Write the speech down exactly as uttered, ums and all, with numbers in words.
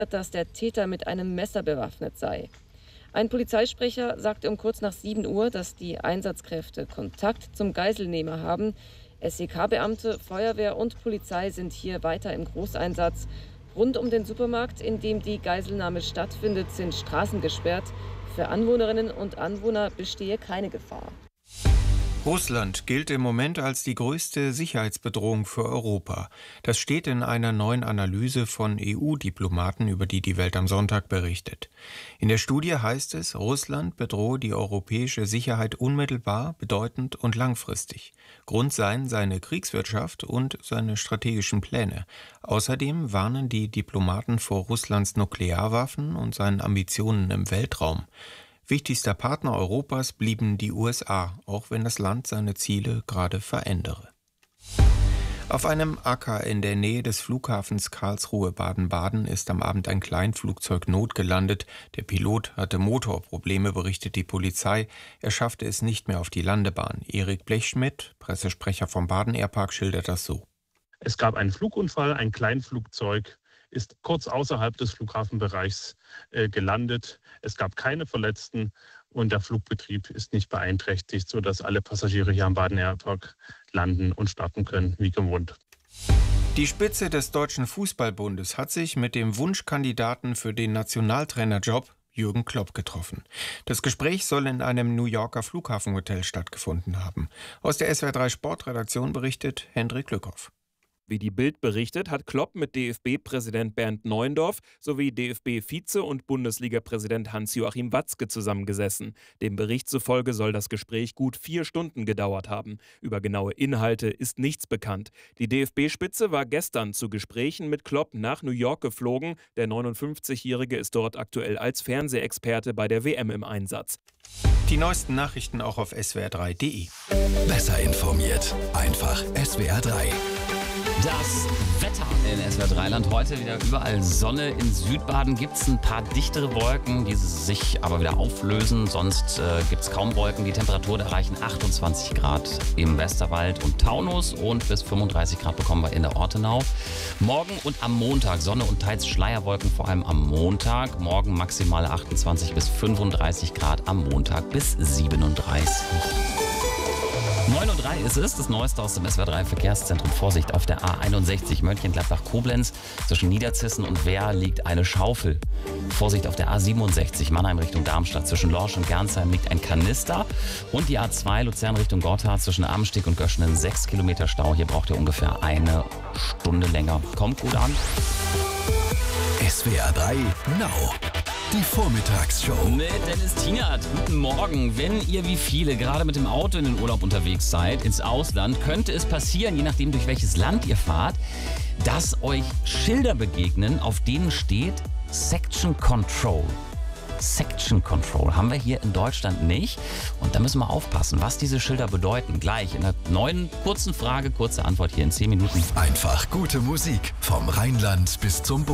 dass der Täter mit einem Messer bewaffnet sei. Ein Polizeisprecher sagte um kurz nach sieben Uhr, dass die Einsatzkräfte Kontakt zum Geiselnehmer haben. S E K-Beamte, Feuerwehr und Polizei sind hier weiter im Großeinsatz. Rund um den Supermarkt, in dem die Geiselnahme stattfindet, sind Straßen gesperrt. Für Anwohnerinnen und Anwohner bestehe keine Gefahr. Russland gilt im Moment als die größte Sicherheitsbedrohung für Europa. Das steht in einer neuen Analyse von E U-Diplomaten, über die die Welt am Sonntag berichtet. In der Studie heißt es, Russland bedrohe die europäische Sicherheit unmittelbar, bedeutend und langfristig. Grund seien seine Kriegswirtschaft und seine strategischen Pläne. Außerdem warnen die Diplomaten vor Russlands Nuklearwaffen und seinen Ambitionen im Weltraum. Wichtigster Partner Europas blieben die U S A, auch wenn das Land seine Ziele gerade verändere. Auf einem Acker in der Nähe des Flughafens Karlsruhe-Baden-Baden ist am Abend ein Kleinflugzeug notgelandet. Der Pilot hatte Motorprobleme, berichtet die Polizei. Er schaffte es nicht mehr auf die Landebahn. Erik Blechschmidt, Pressesprecher vom Baden Airpark, schildert das so. Es gab einen Flugunfall, ein Kleinflugzeug ist kurz außerhalb des Flughafenbereichs äh, gelandet. Es gab keine Verletzten und der Flugbetrieb ist nicht beeinträchtigt, sodass alle Passagiere hier am Baden Airpark landen und starten können, wie gewohnt. Die Spitze des Deutschen Fußballbundes hat sich mit dem Wunschkandidaten für den Nationaltrainerjob Jürgen Klopp getroffen. Das Gespräch soll in einem New Yorker Flughafenhotel stattgefunden haben. Aus der S W R drei Sportredaktion berichtet Hendrik Lückhoff. Wie die Bild berichtet, hat Klopp mit D F B-Präsident Bernd Neuendorf sowie D F B-Vize und Bundesliga-Präsident Hans-Joachim Watzke zusammengesessen. Dem Bericht zufolge soll das Gespräch gut vier Stunden gedauert haben. Über genaue Inhalte ist nichts bekannt. Die D F B-Spitze war gestern zu Gesprächen mit Klopp nach New York geflogen. Der neunundfünfzigjährige ist dort aktuell als Fernsehexperte bei der W M im Einsatz. Die neuesten Nachrichten auch auf S W R drei punkt de. Besser informiert, einfach S W R drei. Das Wetter in S W R drei Land heute wieder überall Sonne. In Südbaden gibt es ein paar dichtere Wolken, die sich aber wieder auflösen. Sonst äh, gibt es kaum Wolken. Die Temperaturen erreichen achtundzwanzig Grad im Westerwald und Taunus und bis fünfunddreißig Grad bekommen wir in der Ortenau. Morgen und am Montag Sonne und teils Schleierwolken, vor allem am Montag. Morgen maximal achtundzwanzig bis fünfunddreißig Grad, am Montag bis siebenunddreißig. neun Uhr drei ist es, das Neueste aus dem S W R drei Verkehrszentrum. Vorsicht auf der A einundsechzig Mönchengladbach-Koblenz. Zwischen Niederzissen und Wehr liegt eine Schaufel. Vorsicht auf der A siebenundsechzig Mannheim Richtung Darmstadt. Zwischen Lorsch und Gernsheim liegt ein Kanister. Und die A zwei Luzern Richtung Gotthard zwischen Amsteg und Göschenen. sechs Kilometer Stau. Hier braucht ihr ungefähr eine Stunde länger. Kommt gut an. S W R drei Now. Die Vormittagsshow. Mit Dennis Tienert. Guten Morgen. Wenn ihr wie viele gerade mit dem Auto in den Urlaub unterwegs seid, ins Ausland, könnte es passieren, je nachdem durch welches Land ihr fahrt, dass euch Schilder begegnen, auf denen steht Section Control. Section Control haben wir hier in Deutschland nicht. Und da müssen wir aufpassen, was diese Schilder bedeuten. Gleich in der neuen kurzen Frage, kurze Antwort hier in zehn Minuten. Einfach gute Musik vom Rheinland bis zum